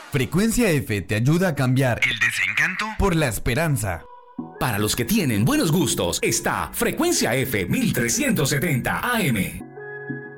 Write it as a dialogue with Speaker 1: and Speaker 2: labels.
Speaker 1: Frecuencia F te ayuda a cambiar el desencanto por la esperanza.
Speaker 2: Para los que tienen buenos gustos, está Frecuencia F 1370 AM.